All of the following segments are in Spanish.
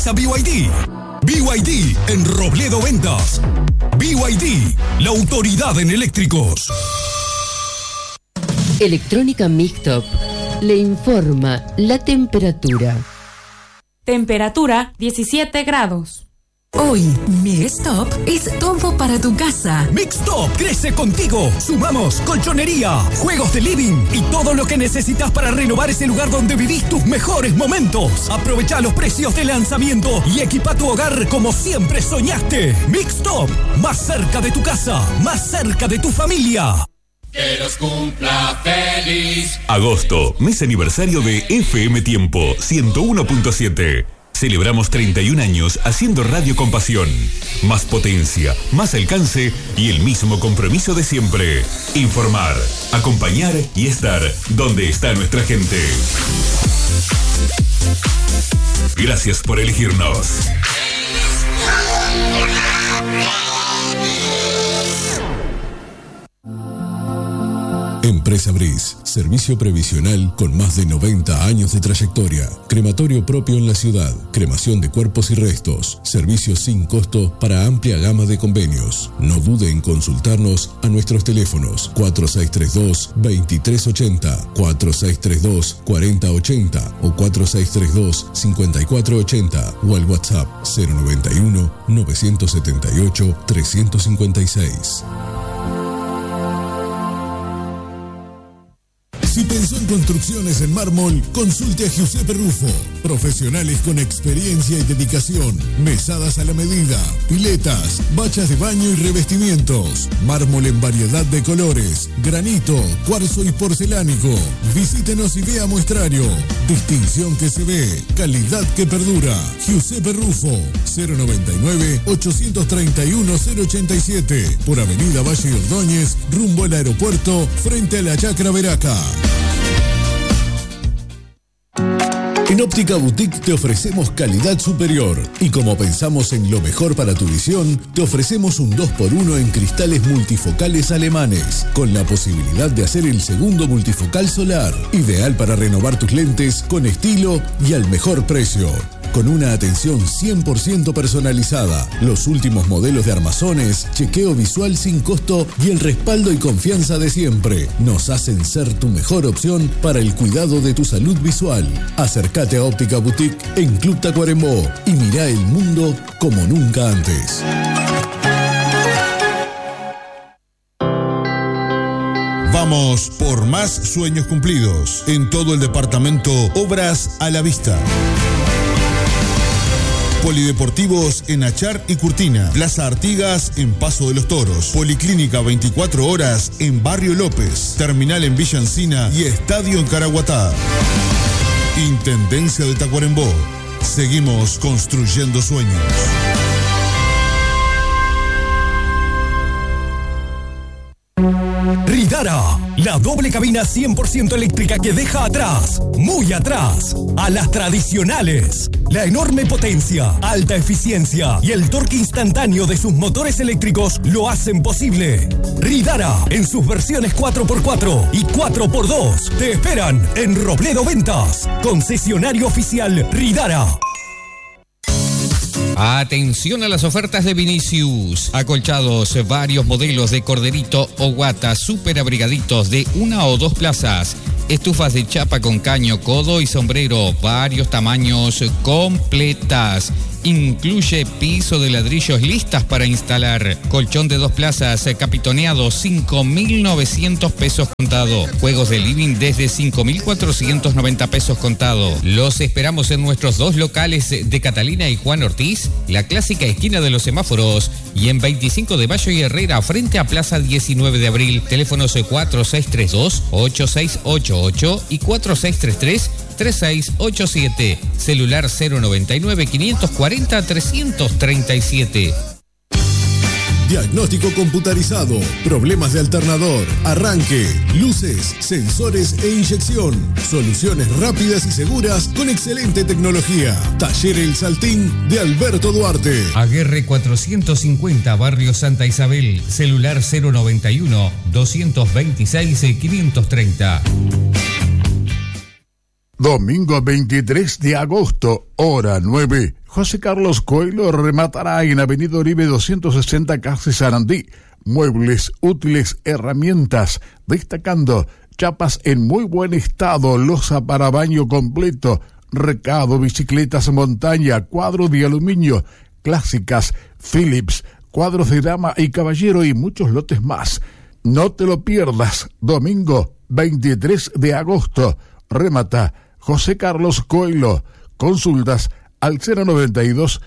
A BYD. BYD en Robledo Ventas. BYD, la autoridad en eléctricos. Electrónica Mixtop le informa la temperatura. Temperatura 17 grados. Hoy, Mixtop es todo para tu casa. Mixtop crece contigo. Sumamos colchonería, juegos de living y todo lo que necesitas para renovar ese lugar donde vivís tus mejores momentos. Aprovecha los precios de lanzamiento y equipa tu hogar como siempre soñaste. Mixtop, más cerca de tu casa, más cerca de tu familia. Que los cumpla feliz. Agosto, mes aniversario de FM Tiempo 101.7. Celebramos 31 años haciendo radio con pasión. Más potencia, más alcance y el mismo compromiso de siempre. Informar, acompañar y estar donde está nuestra gente. Gracias por elegirnos. Empresa Briz, servicio previsional con más de 90 años de trayectoria. Crematorio propio en la ciudad, cremación de cuerpos y restos, servicios sin costo para amplia gama de convenios. No dude en consultarnos a nuestros teléfonos 4632-2380, 4632-4080 o 4632-5480 o al WhatsApp 091-978-356. Si pensó en construcciones en mármol, consulte a Giuseppe Rufo. Profesionales con experiencia y dedicación. Mesadas a la medida, piletas, bachas de baño y revestimientos. Mármol en variedad de colores, granito, cuarzo y porcelánico. Visítenos y vea muestrario. Distinción que se ve, calidad que perdura. Giuseppe Rufo, 099-831-087. Por Avenida Valle Ordóñez, rumbo al aeropuerto, frente a la Chacra Veraca. En Óptica Boutique te ofrecemos calidad superior y como pensamos en lo mejor para tu visión, te ofrecemos un 2x1 en cristales multifocales alemanes, con la posibilidad de hacer el segundo multifocal solar, ideal para renovar tus lentes con estilo y al mejor precio. Con una atención 100% personalizada, los últimos modelos de armazones, chequeo visual sin costo y el respaldo y confianza de siempre nos hacen ser tu mejor opción para el cuidado de tu salud visual. Acércate a Óptica Boutique en Club Tacuarembó y mirá el mundo como nunca antes. Vamos por más sueños cumplidos. En todo el departamento, obras a la vista. Polideportivos en Achar y Curtina, Plaza Artigas en Paso de los Toros, Policlínica 24 horas en Barrio López, Terminal en Villa Encina y Estadio en Caraguatá. Intendencia de Tacuarembó. Seguimos construyendo sueños. Ridara, la doble cabina 100% eléctrica que deja atrás, muy atrás, a las tradicionales. La enorme potencia, alta eficiencia y el torque instantáneo de sus motores eléctricos lo hacen posible. Ridara, en sus versiones 4x4 y 4x2, te esperan en Robledo Ventas, concesionario oficial Ridara. Atención a las ofertas de Vinicius. Acolchados, varios modelos de corderito o guata, super abrigaditos de 1 o 2 plazas. Estufas de chapa con caño, codo y sombrero, varios tamaños, completas. Incluye piso de ladrillos listas para instalar. Colchón de 2 plazas, capitoneado, 5.900 pesos contado. Juegos de living desde 5.490 pesos contado. Los esperamos en nuestros 2 locales de Catalina y Juan Ortiz, la clásica esquina de los semáforos, y en 25 de Mayo y Herrera, frente a Plaza 19 de Abril. Teléfonos 4632-8688 y 4633-3687. Celular 099-540-337. Diagnóstico computarizado, problemas de alternador, arranque, luces, sensores e inyección. Soluciones rápidas y seguras con excelente tecnología. Taller El Saltín de Alberto Duarte. Aguerre 450, Barrio Santa Isabel. Celular 091-226-530. Domingo 23 de agosto, hora 9. José Carlos Coelho rematará en Avenida Oribe 260 Casi Sarandí. Muebles, útiles, herramientas, destacando chapas en muy buen estado, loza para baño completo, recado, bicicletas montaña, cuadro de aluminio, clásicas, Philips, cuadros de dama y caballero y muchos lotes más. No te lo pierdas, domingo 23 de agosto, remata José Carlos Coelho. Consultas al 092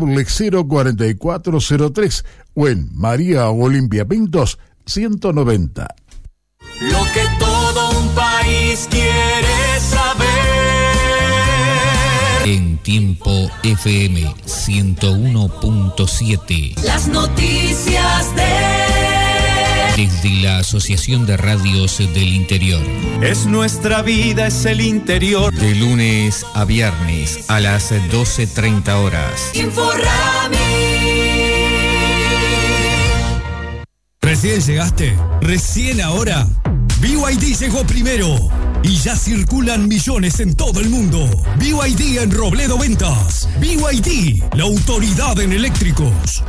04403 o en María Olimpia Pintos 190. Lo que todo un país quiere saber. En Tiempo FM 101.7. Las noticias desde la Asociación de Radios del Interior. Es nuestra vida, es el interior. De lunes a viernes a las 12:30 horas. Inforrami. ¿Recién llegaste? ¿Recién ahora? BYD llegó primero y ya circulan millones en todo el mundo. BYD en Robledo Ventas. BYD, la autoridad en eléctricos.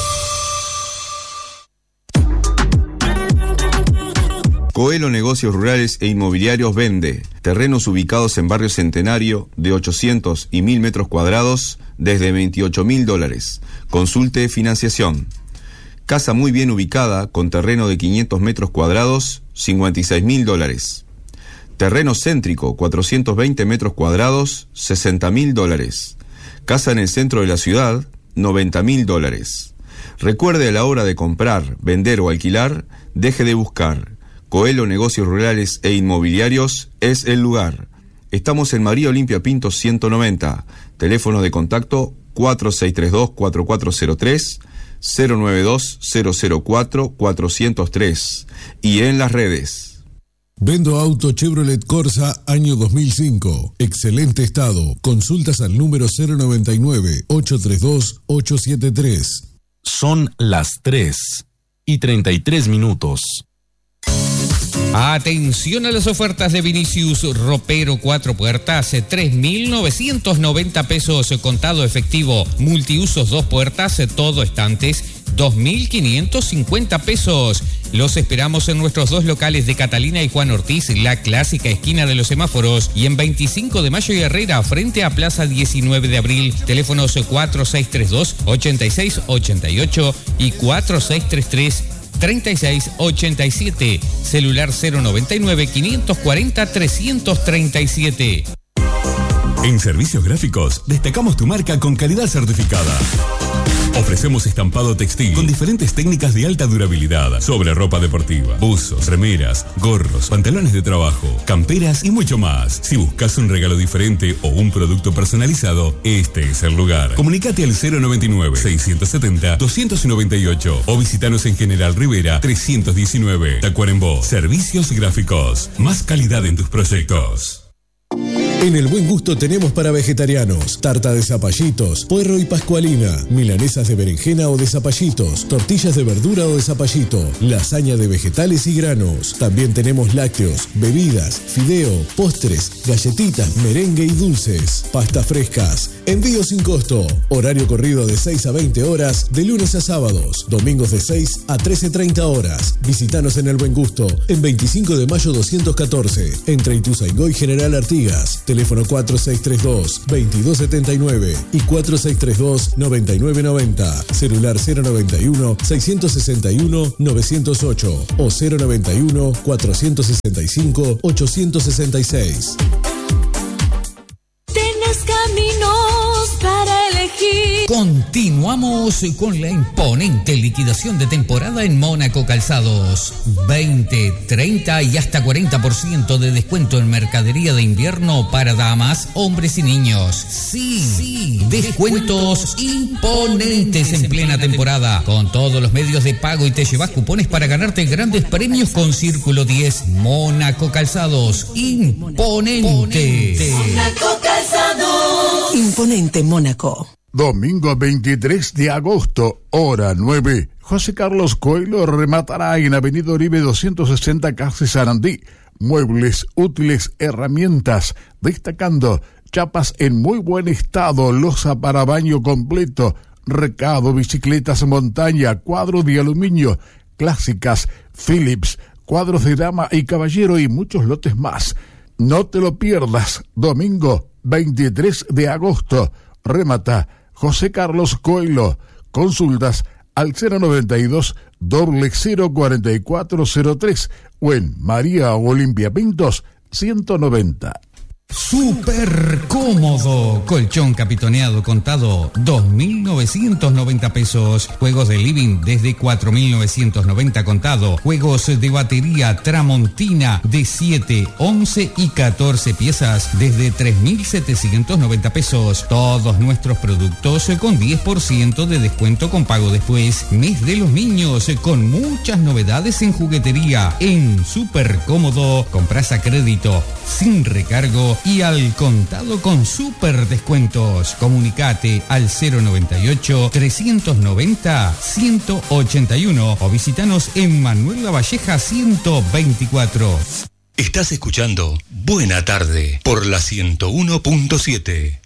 Coelho Negocios Rurales e Inmobiliarios vende terrenos ubicados en Barrio Centenario de 800 y 1000 metros cuadrados desde $28.000. Consulte financiación. Casa muy bien ubicada con terreno de 500 metros cuadrados, $56.000. Terreno céntrico, 420 metros cuadrados, $60.000. Casa en el centro de la ciudad, $90.000. Recuerde, a la hora de comprar, vender o alquilar, deje de buscar. Coelho Negocios Rurales e Inmobiliarios es el lugar. Estamos en María Olimpia Pintos 190. Teléfono de contacto 4632-4403, 092-004-403. Y en las redes. Vendo auto Chevrolet Corsa año 2005. Excelente estado. Consultas al número 099-832-873. Son las 3:33. Atención a las ofertas de Vinicius Ropero 4 puertas, 3.990 pesos contado efectivo. Multiusos 2 puertas, todo estantes, 2.550 pesos. Los esperamos en nuestros 2 locales de Catalina y Juan Ortiz, la clásica esquina de los semáforos, y en 25 de Mayo y Herrera, frente a Plaza 19 de Abril. Teléfonos 4632-8688 y 4633-3687. Celular 099-540-337. En Servicios Gráficos destacamos tu marca con calidad certificada. Ofrecemos estampado textil con diferentes técnicas de alta durabilidad sobre ropa deportiva, buzos, remeras, gorros, pantalones de trabajo, camperas y mucho más. Si buscas un regalo diferente o un producto personalizado, este es el lugar. Comunicate al 099-670-298 o visitanos en General Rivera 319, Tacuarembó. Servicios Gráficos, más calidad en tus proyectos. En El Buen Gusto tenemos para vegetarianos tarta de zapallitos, puerro y pascualina, milanesas de berenjena o de zapallitos, tortillas de verdura o de zapallito, lasaña de vegetales y granos. También tenemos lácteos, bebidas, fideo, postres, galletitas, merengue y dulces, pastas frescas. Envío sin costo. Horario corrido de 6 a 20 horas de lunes a sábados, domingos de 6 a 13:30 horas. Visítanos en El Buen Gusto en 25 de Mayo 214, entre Ituzaingó y General Artigas. Teléfono 4632-2279 y 4632-9990. Celular 091-661-908 o 091-465-866. Tienes caminos para elegir. Continuamos con la imponente liquidación de temporada en Mónaco Calzados. 20, 30 y hasta 40% de descuento en mercadería de invierno para damas, hombres y niños. Sí, descuentos imponentes en plena temporada. Con todos los medios de pago y te llevas cupones para ganarte grandes premios con Círculo 10. Mónaco Calzados. Imponente. Mónaco Calzados. Imponente Mónaco. Domingo 23 de agosto, hora 9. José Carlos Coelho rematará en Avenida Oribe 260 Casi Sarandí. muebles, útiles, herramientas, destacando chapas en muy buen estado, loza para baño completo, recado, bicicletas montaña, cuadros de aluminio, clásicas, Philips, cuadros de dama y caballero y muchos lotes más. No te lo pierdas, domingo 23 de agosto, remata José Carlos Coelho. Consultas al 092 04403 o en María Olimpia Pintos 190. Súper cómodo. Colchón capitoneado contado 2.990 pesos. Juegos de living desde 4.990 contado. Juegos de batería Tramontina de 7, 11 y 14 piezas desde 3.790 pesos. Todos nuestros productos con 10% de descuento con pago después. Mes de los niños con muchas novedades en juguetería. En Súper cómodo compras a crédito sin recargo y al contado con súper descuentos. Comunicate al 098-390-181 o visitanos en Manuel Lavalleja 124. Estás escuchando Buena Tarde por la 101.7.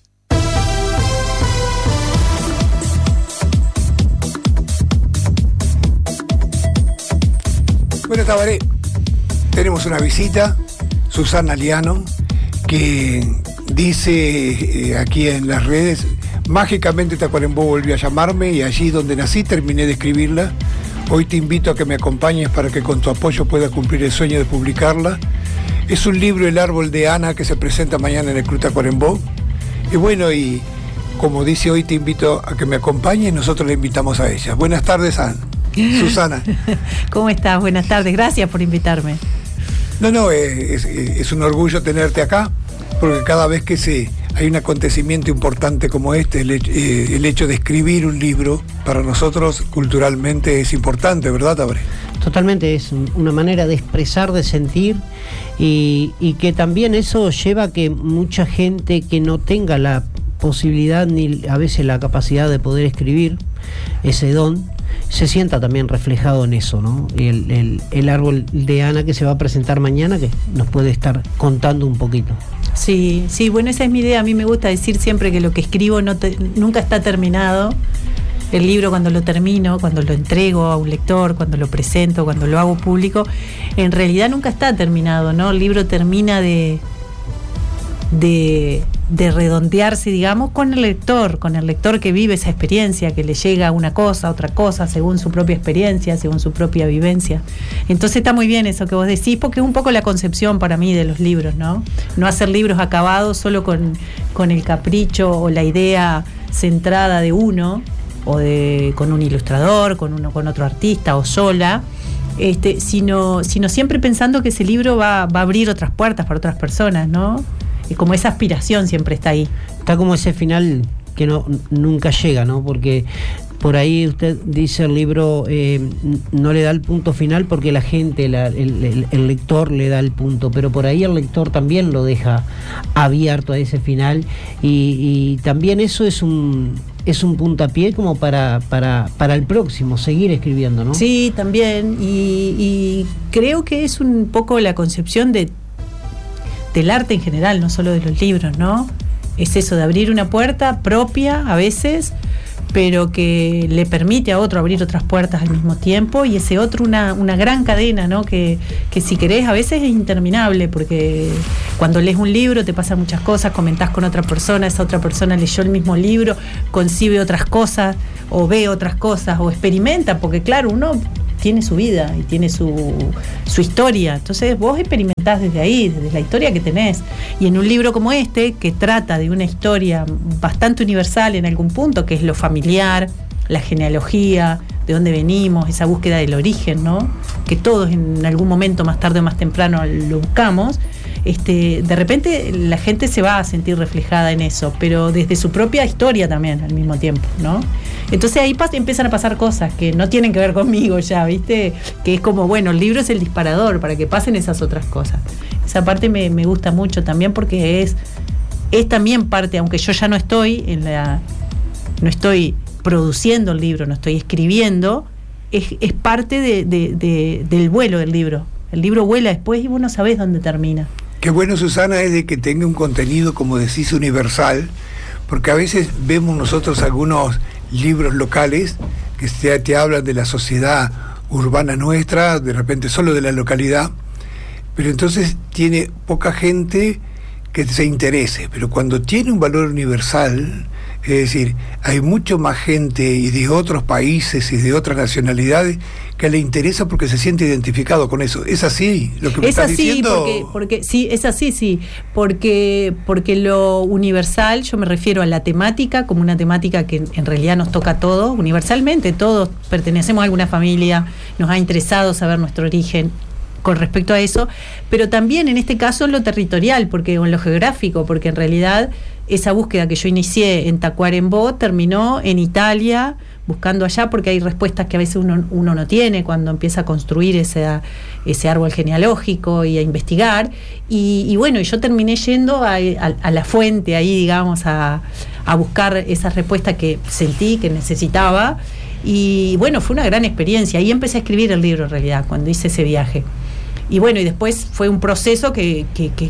Bueno, Tabaré, tenemos una visita, Susana Liano, que dice aquí en las redes, mágicamente Tacuarembó volvió a llamarme y allí donde nací terminé de escribirla. Hoy te invito a que me acompañes para que con tu apoyo pueda cumplir el sueño de publicarla. Es un libro, El árbol de Ana, que se presenta mañana en el Club Tacuarembó. Y bueno, y como dice, hoy te invito a que me acompañes, nosotros le invitamos a ella. Buenas tardes, Susana. ¿Cómo estás? Buenas tardes, gracias por invitarme. No, es un orgullo tenerte acá, porque cada vez que hay un acontecimiento importante como este, el hecho de escribir un libro, para nosotros culturalmente es importante, ¿verdad, Tabaré? Totalmente, es una manera de expresar, de sentir, y que también eso lleva a que mucha gente que no tenga la posibilidad ni a veces la capacidad de poder escribir, ese don, se sienta también reflejado en eso, ¿no? El árbol de Ana que se va a presentar mañana, que nos puede estar contando un poquito. Sí, bueno, esa es mi idea. A mí me gusta decir siempre que lo que escribo nunca está terminado. El libro, cuando lo termino, cuando lo entrego a un lector, cuando lo presento, cuando lo hago público, en realidad nunca está terminado, ¿no? El libro termina de redondearse, digamos, con el lector que vive esa experiencia, que le llega una cosa, otra cosa, según su propia experiencia, según su propia vivencia. Entonces está muy bien eso que vos decís, porque es un poco la concepción para mí de los libros, ¿no? No hacer libros acabados solo con el capricho o la idea centrada de uno, o con un ilustrador, con otro artista o sola, sino siempre pensando que ese libro va a abrir otras puertas para otras personas, ¿no? Y como esa aspiración siempre está ahí. Está como ese final que nunca llega, ¿no? Porque por ahí usted dice el libro no le da el punto final porque la gente, el lector le da el punto, pero por ahí el lector también lo deja abierto a ese final y también eso es un puntapié como para el próximo, seguir escribiendo, ¿no? Sí, también, y creo que es un poco la concepción del arte en general, no solo de los libros, ¿no? Es eso de abrir una puerta propia a veces, pero que le permite a otro abrir otras puertas al mismo tiempo, y ese otro una gran cadena, ¿no? Que si querés a veces es interminable, porque cuando lees un libro te pasan muchas cosas, comentás con otra persona, esa otra persona leyó el mismo libro, concibe otras cosas, o ve otras cosas, o experimenta, porque claro, uno tiene su vida y tiene su historia, entonces vos experimentás desde ahí, desde la historia que tenés, y en un libro como este, que trata de una historia bastante universal en algún punto, que es lo familiar, la genealogía, de dónde venimos, esa búsqueda del origen, ¿no? Que todos en algún momento, más tarde o más temprano, lo buscamos. De repente la gente se va a sentir reflejada en eso, pero desde su propia historia también al mismo tiempo, ¿no? Entonces ahí empiezan a pasar cosas que no tienen que ver conmigo ya, ¿viste? Que es como, bueno, el libro es el disparador para que pasen esas otras cosas. Esa parte me gusta mucho también, porque es también parte, aunque yo ya no estoy no estoy produciendo el libro, no estoy escribiendo, es parte del vuelo del libro. El libro vuela después y vos no sabés dónde termina. Qué bueno, Susana, es de que tenga un contenido, como decís, universal, porque a veces vemos nosotros algunos libros locales que te hablan de la sociedad urbana nuestra, de repente solo de la localidad, pero entonces tiene poca gente que se interese, pero cuando tiene un valor universal, es decir, hay mucho más gente y de otros países y de otras nacionalidades que le interesa porque se siente identificado con eso. ¿Es así lo que me estás diciendo? Porque sí, es así, sí, porque lo universal, yo me refiero a la temática como una temática que en realidad nos toca a todos, universalmente, todos pertenecemos a alguna familia, nos ha interesado saber nuestro origen con respecto a eso, pero también en este caso en lo territorial, porque o en lo geográfico, porque en realidad esa búsqueda que yo inicié en Tacuarembó terminó en Italia, buscando allá, porque hay respuestas que a veces uno no tiene cuando empieza a construir ese árbol genealógico y a investigar, y bueno, yo terminé yendo a la fuente ahí, digamos, a buscar esas respuestas que sentí que necesitaba, y bueno, fue una gran experiencia. Ahí empecé a escribir el libro en realidad, cuando hice ese viaje. Y bueno, y después fue un proceso que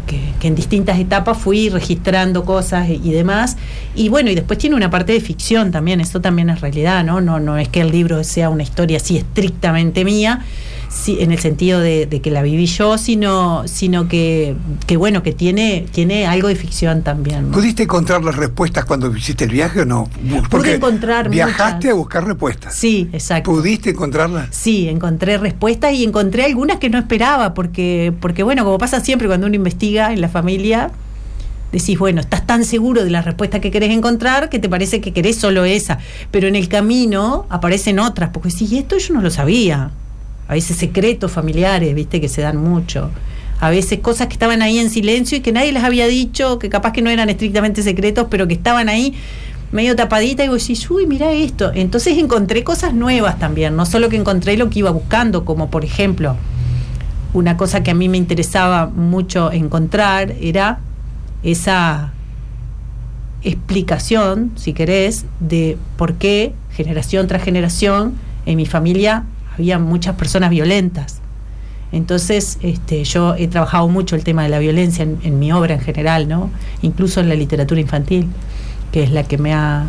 en distintas etapas fui registrando cosas y demás. Y bueno, y después tiene una parte de ficción también, eso también es realidad, ¿no? No es que el libro sea una historia así estrictamente mía, sí, en el sentido de que la viví yo, sino que bueno, que tiene algo de ficción también, ¿no? ¿Pudiste encontrar las respuestas cuando hiciste el viaje o no? Porque pude encontrar viajaste muchas. A buscar respuestas. Sí, exacto. ¿Pudiste encontrarlas? Sí, encontré respuestas y encontré algunas que no esperaba, porque bueno, como pasa siempre cuando uno investiga en la familia, decís, bueno, estás tan seguro de la respuesta que querés encontrar que te parece que querés solo esa, pero en el camino aparecen otras, porque decís, y esto yo no lo sabía. A veces secretos familiares, viste, que se dan mucho. A veces cosas que estaban ahí en silencio y que nadie les había dicho, que capaz que no eran estrictamente secretos, pero que estaban ahí medio tapaditas, y vos decís, uy, mirá esto. Entonces encontré cosas nuevas también, no solo que encontré lo que iba buscando, como por ejemplo, una cosa que a mí me interesaba mucho encontrar era esa explicación, si querés, de por qué generación tras generación en mi familia había muchas personas violentas. Entonces, yo he trabajado mucho el tema de la violencia en mi obra en general, ¿no? Incluso en la literatura infantil, que es la que me ha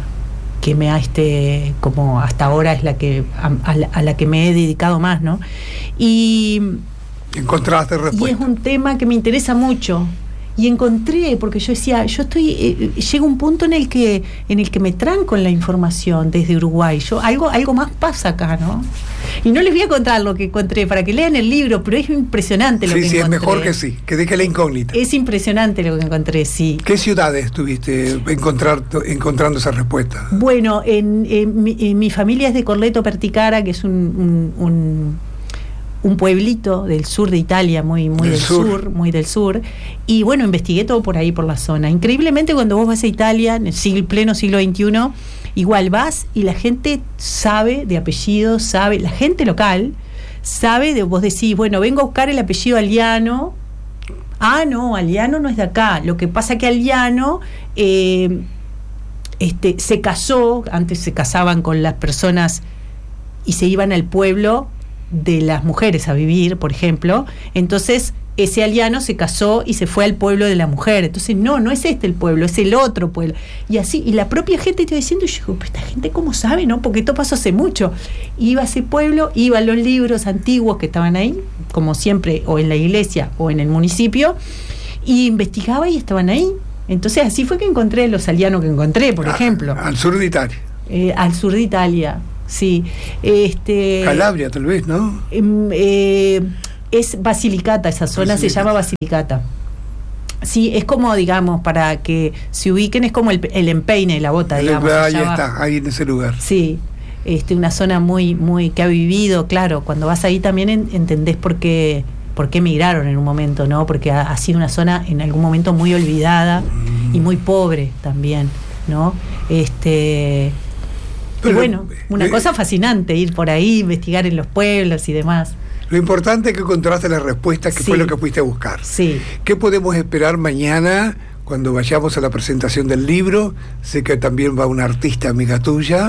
como hasta ahora es la que a la que me he dedicado más, ¿no? Y encontraste respuesta. Y es un tema que me interesa mucho. Y encontré, porque yo decía, llego a un punto en el que me tranco en la información desde Uruguay. Algo más pasa acá, ¿no? Y no les voy a contar lo que encontré para que lean el libro, pero es impresionante lo que encontré. Sí, es mejor que sí, que deje la incógnita. Es impresionante lo que encontré, sí. ¿Qué ciudades estuviste encontrando esa respuesta? Bueno, en mi familia es de Corleto Perticara, que es un pueblito del sur de Italia, muy del sur, y bueno, investigué todo por ahí, por la zona. Increíblemente, cuando vos vas a Italia, en el pleno siglo XXI, igual vas y la gente sabe de apellidos, la gente local sabe, vos decís, bueno, vengo a buscar el apellido Aliano. Ah, no, Aliano no es de acá. Lo que pasa que Aliano se casó, antes se casaban con las personas y se iban al pueblo de las mujeres a vivir, por ejemplo. Entonces ese Aliano se casó y se fue al pueblo de la mujer. Entonces no es este el pueblo, es el otro pueblo. Y así, y la propia gente te iba diciendo, y yo digo, esta gente cómo sabe, ¿no? Porque esto pasó hace mucho. Iba a ese pueblo, iba a los libros antiguos que estaban ahí, como siempre, o en la iglesia o en el municipio, y investigaba y estaban ahí. Entonces así fue que encontré los alianos que encontré, por ejemplo. Al sur de Italia. Al sur de Italia. Sí, Calabria tal vez, ¿no? Es Basilicata, esa zona se llama Basilicata. Sí, es como, digamos, para que se ubiquen, es como el empeine de la bota, digamos. Ahí está, ahí en ese lugar. Sí, una zona muy que ha vivido, claro, cuando vas ahí también entendés por qué emigraron en un momento, ¿no? Porque ha sido una zona en algún momento muy olvidada y muy pobre también, ¿no? Pero, y bueno, una cosa fascinante, ir por ahí, investigar en los pueblos y demás. Lo importante es que encontraste la respuesta, que fue lo que fuiste a buscar. Sí. ¿Qué podemos esperar mañana cuando vayamos a la presentación del libro? Sé que también va una artista amiga tuya.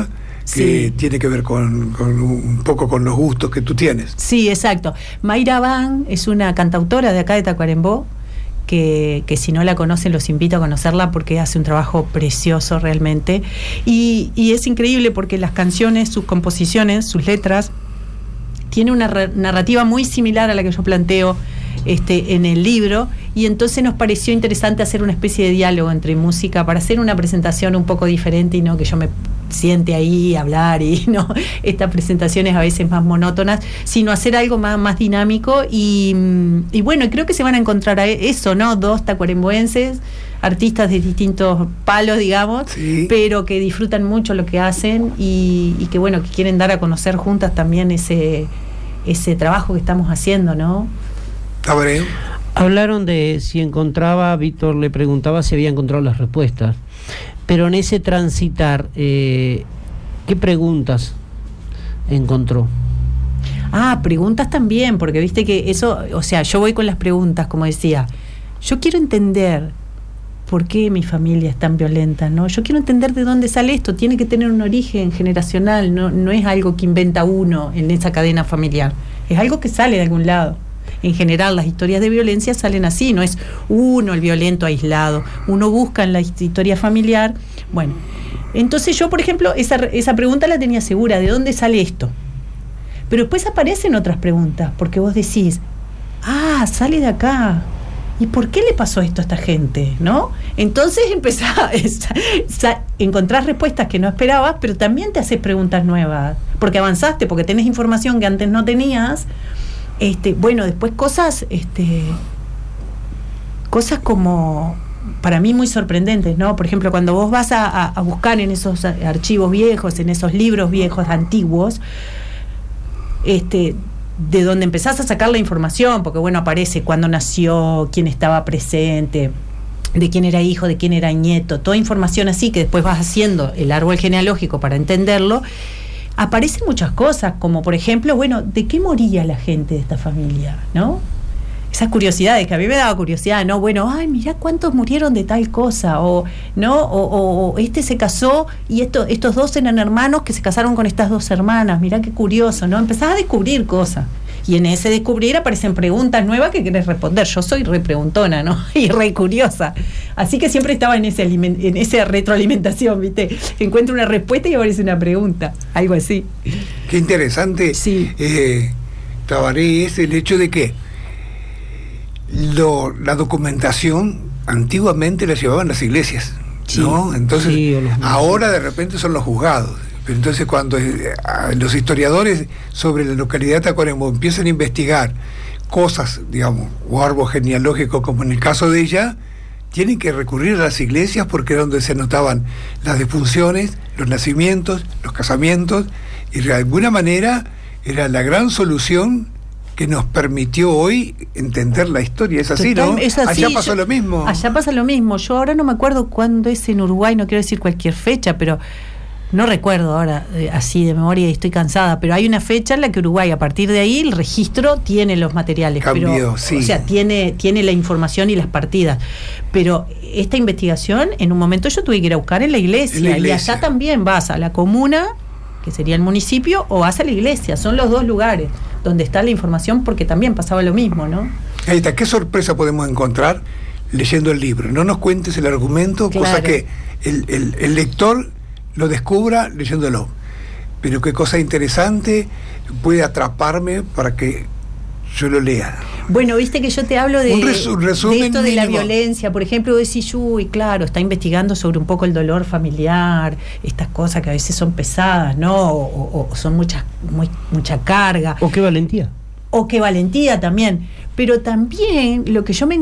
que Sí. tiene que ver con un poco con los gustos que tú tienes. Sí, exacto. Mayra Van es una cantautora de acá de Tacuarembó, que si no la conocen los invito a conocerla porque hace un trabajo precioso realmente. Y es increíble porque las canciones, sus composiciones, sus letras, tiene una narrativa muy similar a la que yo planteo en el libro, y entonces nos pareció interesante hacer una especie de diálogo entre música para hacer una presentación un poco diferente y no que yo me siente ahí a hablar y no estas presentaciones a veces más monótonas, sino hacer algo más dinámico y bueno, creo que se van a encontrar a eso, ¿no? Dos tacuaremboenses, artistas de distintos palos, digamos, Sí. pero que disfrutan mucho lo que hacen y que bueno, que quieren dar a conocer juntas también ese trabajo que estamos haciendo, ¿no? Abreu. Hablaron de si encontraba, Víctor le preguntaba si había encontrado las respuestas, pero en ese transitar, ¿qué preguntas encontró? Preguntas también, porque viste que eso, o sea, yo voy con las preguntas, como decía, yo quiero entender por qué mi familia es tan violenta, ¿no? Yo quiero entender de dónde sale esto, tiene que tener un origen generacional, no es algo que inventa uno en esa cadena familiar, es algo que sale de algún lado. En general las historias de violencia salen así, no es uno el violento aislado, uno busca en la historia familiar. Bueno, entonces yo, por ejemplo, esa pregunta la tenía segura, ¿de dónde sale esto? Pero después aparecen otras preguntas, porque vos decís, sale de acá, ¿y por qué le pasó esto a esta gente? ¿No? Entonces encontrás respuestas que no esperabas, pero también te haces preguntas nuevas, porque avanzaste, porque tenés información que antes no tenías. Bueno, después cosas como para mí muy sorprendentes, ¿no? Por ejemplo, cuando vos vas a buscar en esos archivos viejos, en esos libros viejos antiguos, de donde empezás a sacar la información, porque bueno, aparece cuándo nació, quién estaba presente, de quién era hijo, de quién era nieto, toda información así que después vas haciendo el árbol genealógico para entenderlo. Aparecen muchas cosas, como por ejemplo, bueno, ¿de qué moría la gente de esta familia? ¿No? Esas curiosidades, que a mí me daba curiosidad, ¿no? Bueno, mirá cuántos murieron de tal cosa, o ¿no? O se casó y estos dos eran hermanos que se casaron con estas dos hermanas, mirá qué curioso, ¿no? Empezás a descubrir cosas. Y en ese descubrir aparecen preguntas nuevas que querés responder. Yo soy re preguntona, ¿no? Y re curiosa. Así que siempre estaba en esa retroalimentación, ¿viste? Encuentro una respuesta y aparece una pregunta. Algo así. Qué interesante. Sí. Tabaré, es el hecho de que la documentación antiguamente la llevaban las iglesias, ¿no? Entonces, ahora de repente son los juzgados. Pero entonces cuando los historiadores sobre la localidad de Tacuarembó empiezan a investigar cosas, digamos, o árbol genealógico, como en el caso de ella, tienen que recurrir a las iglesias porque era donde se anotaban las defunciones, los nacimientos, los casamientos, y de alguna manera era la gran solución que nos permitió hoy entender la historia. Es así, ¿no? Es así. Allá pasó lo mismo. Allá pasa lo mismo. Yo ahora no me acuerdo cuándo es en Uruguay, no quiero decir cualquier fecha, pero no recuerdo ahora así de memoria y estoy cansada, pero hay una fecha en la que Uruguay, a partir de ahí, el registro tiene los materiales. Cambió, sí. O sea, tiene la información y las partidas. Pero esta investigación, en un momento yo tuve que ir a buscar en la iglesia. Y allá también vas a la comuna, que sería el municipio, o vas a la iglesia. Son los dos lugares donde está la información, porque también pasaba lo mismo, ¿no? Ahí está, ¿qué sorpresa podemos encontrar leyendo el libro? No nos cuentes el argumento, claro, cosa que el lector lo descubra leyéndolo. Pero qué cosa interesante, puede atraparme para que yo lo lea. Bueno, viste que yo te hablo de, resumen de esto de la mínimo. violencia, por ejemplo, decís, uy, claro, está investigando sobre un poco el dolor familiar, estas cosas que a veces son pesadas, ¿no? O son mucha carga. O qué valentía. O qué valentía también. Pero también lo que yo me